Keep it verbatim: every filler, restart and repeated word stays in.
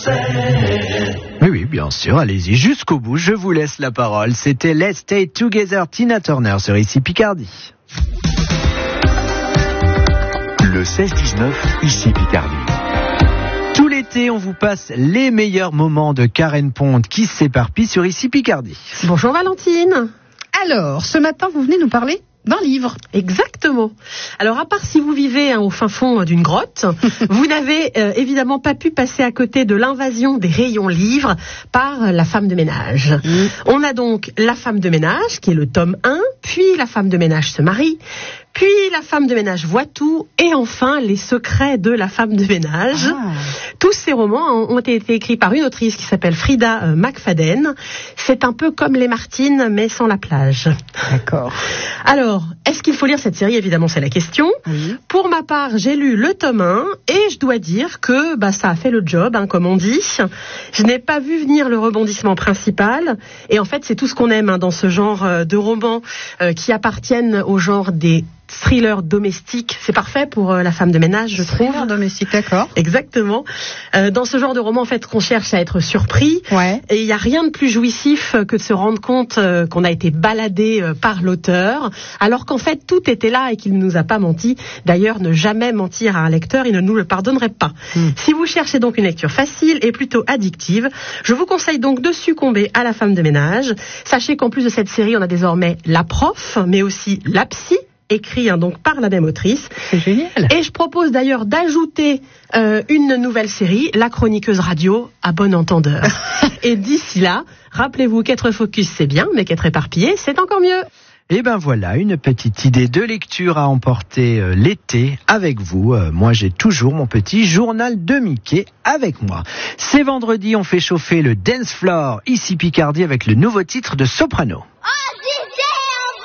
Oui, oui, bien sûr, allez-y jusqu'au bout, je vous laisse la parole. C'était Let's Stay Together, Tina Turner sur Ici Picardie. Le seize dix-neuf, Ici Picardie. Tout l'été, on vous passe les meilleurs moments de Karen Pond qui s'éparpille sur Ici Picardie. Bonjour Valentine. Alors, ce matin, vous venez nous parler d'un livre. Exactement. Alors, à part si vous vivez hein, au fin fond d'une grotte, vous n'avez euh, évidemment pas pu passer à côté de l'invasion des rayons livres par La femme de ménage. Mmh. On a donc La femme de ménage, qui est le tome un, puis La femme de ménage se marie, puis La femme de ménage voit tout, et enfin Les secrets de la femme de ménage. Ah. Tous ces romans ont été écrits par une autrice qui s'appelle Frida McFadden. C'est un peu comme Les Martines, mais sans la plage. D'accord. Alors, est-ce qu'il faut lire cette série ? Évidemment, c'est la question. Oui. Pour ma part, j'ai lu le tome un, et je dois dire que bah, ça a fait le job, hein, comme on dit. Je n'ai pas vu venir le rebondissement principal, et en fait, c'est tout ce qu'on aime hein, dans ce genre euh, de romans euh, qui appartiennent au genre des thriller domestique, c'est parfait pour euh, La femme de ménage, je trouve. Thriller domestique, d'accord. Exactement. Euh, dans ce genre de roman, en fait, qu'on cherche à être surpris. Ouais. Et il n'y a rien de plus jouissif que de se rendre compte euh, qu'on a été baladé euh, par l'auteur, alors qu'en fait, tout était là et qu'il ne nous a pas menti. D'ailleurs, ne jamais mentir à un lecteur, il ne nous le pardonnerait pas. Mm. Si vous cherchez donc une lecture facile et plutôt addictive, je vous conseille donc de succomber à La femme de ménage. Sachez qu'en plus de cette série, on a désormais La prof, mais aussi La psy, écrit hein, donc par la même autrice. C'est génial. Et je propose d'ailleurs d'ajouter euh, une nouvelle série, La chroniqueuse radio, à bon entendeur. Et d'ici là, rappelez-vous qu'être focus c'est bien, mais qu'être éparpillé c'est encore mieux. Et ben voilà, une petite idée de lecture à emporter euh, l'été avec vous. Euh, moi, j'ai toujours mon petit journal de Mickey avec moi. C'est vendredi, on fait chauffer le dance floor Ici Picardie avec le nouveau titre de Soprano.